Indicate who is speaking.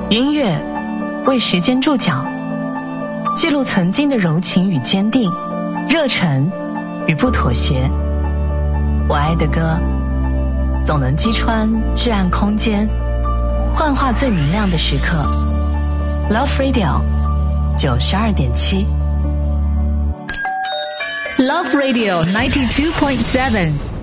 Speaker 1: 音乐为时间注脚，记录曾经的柔情与坚定，热忱与不妥协。我爱的歌总能击穿至暗空间，幻化最明亮的时刻。 Love Radio 92.7
Speaker 2: Love Radio 92.7